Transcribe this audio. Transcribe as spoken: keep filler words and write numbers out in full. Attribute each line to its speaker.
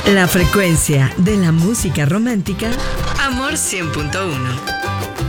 Speaker 1: La frecuencia de la música romántica, Amor cien punto uno.